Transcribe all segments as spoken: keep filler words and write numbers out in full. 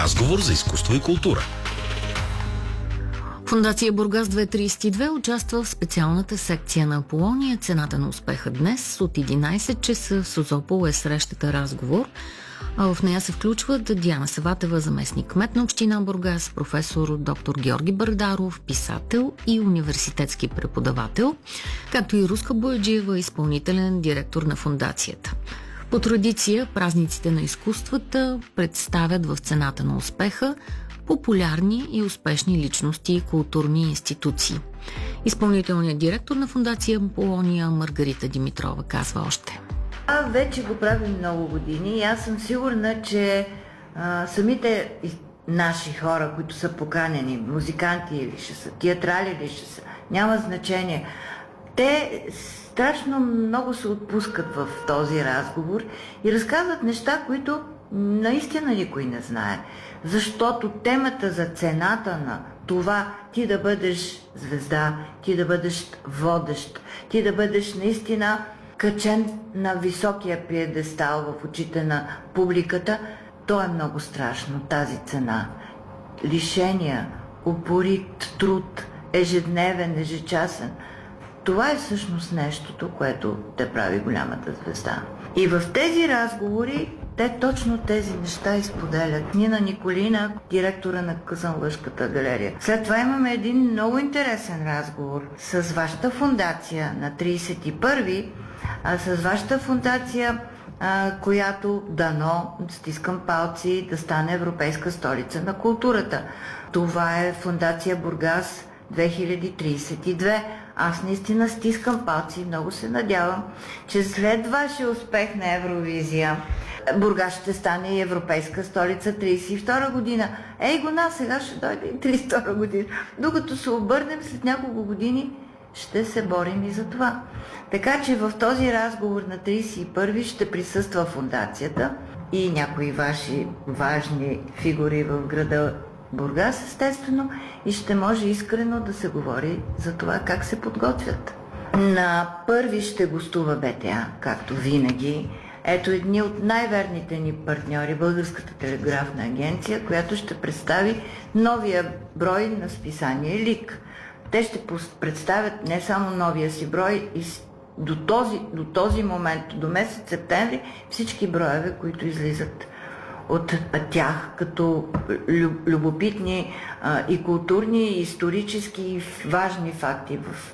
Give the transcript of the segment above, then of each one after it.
Разговор за изкуство и култура. Фондация Бургас две хиляди тридесет и две участва в специалната секция на Аполония. Цената на успеха днес от единайсет часа в Созопол е срещата разговор. А в нея се включват Диана Саватева, заместник кмет на община Бургас, професор доктор Георги Бардаров, писател и университетски преподавател, както и Руска Бояджиева, изпълнителен директор на фондацията. По традиция, празниците на изкуствата представят в цената на успеха популярни и успешни личности и културни институции. Изпълнителният директор на фондация Аполония Маргарита Димитрова казва още. А вече го правим много години и аз съм сигурна, че а, самите наши хора, които са поканени, музиканти или ще са, театрали или ще са, няма значение. Те страшно много се отпускат в този разговор и разказват неща, които наистина никой не знае. Защото темата за цената на това ти да бъдеш звезда, ти да бъдеш водещ, ти да бъдеш наистина качен на високия пиедестал в очите на публиката, то е много страшно, тази цена. Лишения, упорит труд, ежедневен, ежечасен. Това е всъщност нещото, което те прави голямата звезда. И в тези разговори те точно тези неща изподелят. Нина Николина, директора на Казанлъшката галерия. След това имаме един много интересен разговор с вашата фондация на тридесет и първи, а с вашата фондация, а, която дано, стискам палци, да стане Европейска столица на културата. Това е фондация Бургас две хиляди тридесет и две. Аз наистина стискам палци и много се надявам, че след вашия успех на Евровизия Бургас ще стане и Европейска столица тридесет и втора година. Ей го на, сега ще дойде и тридесет и втора година. Докато се обърнем след няколко години, ще се борим и за това. Така че в този разговор на тридесет и първи ще присъства фондацията и някои ваши важни фигури в града Бургас, естествено, и ще може искрено да се говори за това как се подготвят. На първи ще гостува БТА, както винаги. Ето едни от най-верните ни партньори, Българската телеграфна агенция, която ще представи новия брой на списание Лик. Те ще представят не само новия си брой, и до този, до този момент, до месец септември, всички броеве, които излизат от тях, като любопитни а, и културни, и исторически и важни факти в,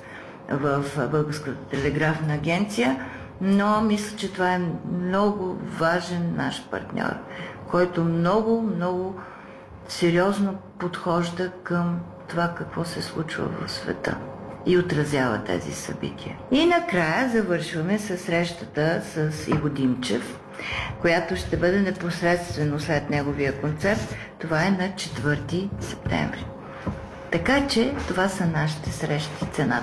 в Българската телеграфна агенция, но мисля, че това е много важен наш партньор, който много, много сериозно подхожда към това какво се случва в света и отразява тези събития. И накрая завършваме със срещата с Иво Димчев, която ще бъде непосредствено след неговия концерт. Това е на четвърти септември. Така че това са нашите срещи. Цената